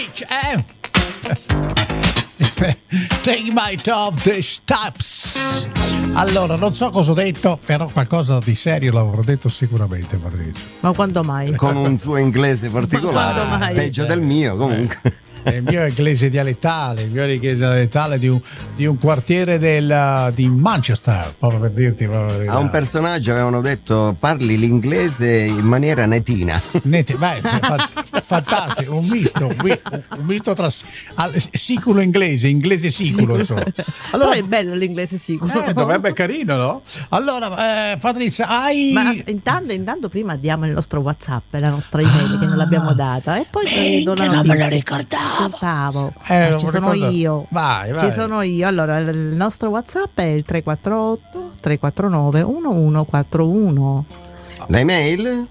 Take my top the steps. Allora, non so cosa ho detto, però qualcosa di serio l'avrò detto sicuramente, Patrizia. Ma quando mai? Con un suo inglese particolare, peggio del mio comunque. Il mio inglese dialettale, di un quartiere di Manchester, proprio per dirti. A un personaggio avevano detto parli l'inglese in maniera netina. Fantastico, un misto tra siculo inglese siculo, insomma. Allora, però è bello l'inglese siculo. Dovrebbe essere carino, no? Allora, Patrizia, Ma intanto prima diamo il nostro WhatsApp, la nostra email che non l'abbiamo data, e poi che non me la ricordavo. Ci sono io. Vai. Ci sono io. Allora, il nostro WhatsApp è il 348 349 1141. L'email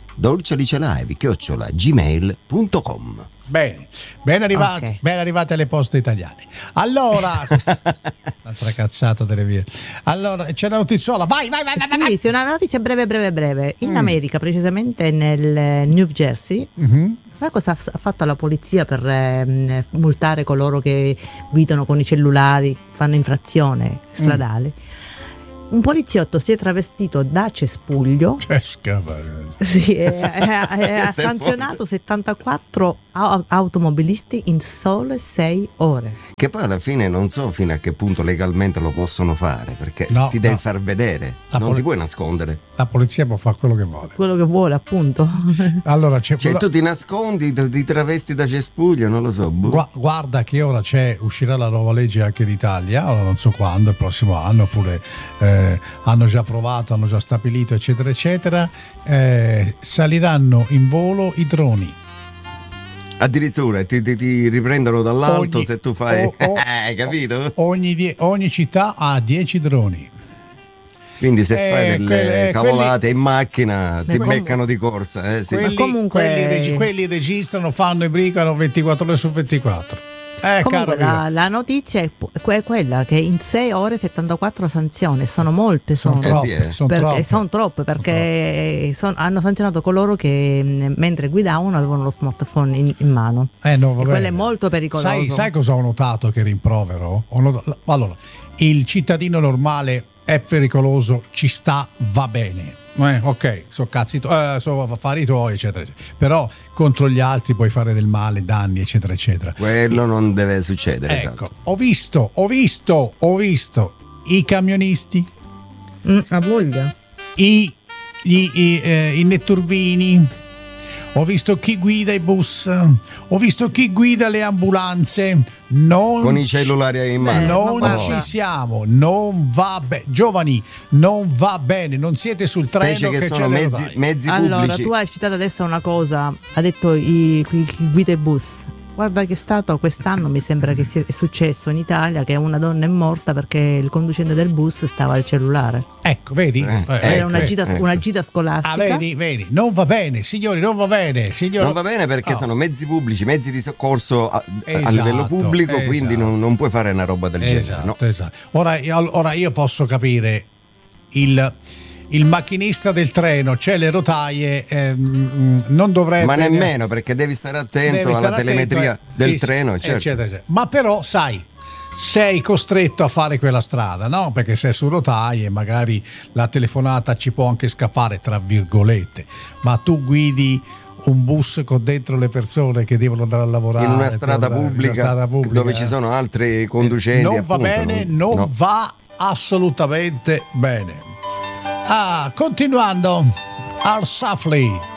dolcelicelive@gmail.com. Bene arrivati, Okay. ben arrivati alle poste italiane. Allora, un'altra cazzata delle vie. Allora, c'è la notiziola. Vai. Sì, una notizia breve. In America, precisamente nel New Jersey, sai cosa ha fatto la polizia per multare coloro che guidano con i cellulari, fanno infrazione stradale? Un poliziotto si è travestito da cespuglio. Sì, ha sanzionato 74 automobilisti in sole 6 ore. Che poi alla fine non so fino a che punto legalmente lo possono fare, perché ti devi far vedere, non ti puoi nascondere. La polizia può fare quello che vuole. Quello che vuole, appunto. Allora, cioè tu ti nascondi, ti travesti da cespuglio, non lo so. Guarda che ora uscirà la nuova legge anche in Italia, ora non so quando, il prossimo anno, oppure hanno già provato, hanno già stabilito, eccetera eccetera. Saliranno in volo i droni. Addirittura ti riprendono dall'alto se tu fai hai capito? Ogni città ha 10 droni. Quindi se fai delle cavolate in macchina ti beccano di corsa. Sì. Quelli registrano, fanno e bricano 24 ore su 24. Comunque la notizia è quella che in 6 ore 74 sanzioni sono molte, sono troppe perché hanno sanzionato coloro che mentre guidavano avevano lo smartphone in mano. Quello è molto pericoloso. Sai cosa ho notato che rimprovero? Allora, il cittadino normale è pericoloso, ci sta, va bene. Ok, so affari tuoi, eccetera, eccetera. Però contro gli altri puoi fare del male, danni, eccetera, eccetera. Quello non deve succedere. Ecco, esatto. ho visto i camionisti, a voglia, i netturbini, ho visto chi guida i bus, ho visto chi guida le ambulanze, con i cellulari in mano. Non ci siamo, non va bene, giovani, non va bene, non siete sul treno che sono c'è mezzi allora, pubblici. tu hai citato adesso una cosa, ha detto chi guida i bus. Guarda che è stato quest'anno, mi sembra che è successo in Italia che una donna è morta perché il conducente del bus stava al cellulare. Ecco, vedi? Era una gita scolastica. Vedi, non va bene, signori, non va bene. Non va bene perché sono mezzi pubblici, mezzi di soccorso a livello pubblico, quindi non puoi fare una roba del genere. No? Esatto. Ora io posso capire il macchinista del treno, c'è le rotaie, non dovrebbe. Ma nemmeno, perché devi stare attento alla telemetria del treno, eccetera. Ma però, sai, sei costretto a fare quella strada, no? Perché sei su rotaie, magari la telefonata ci può anche scappare, tra virgolette, ma tu guidi un bus con dentro le persone che devono andare a lavorare in una strada pubblica dove ci sono altri conducenti. Non va bene, non va assolutamente bene. Continuando, Al Safley.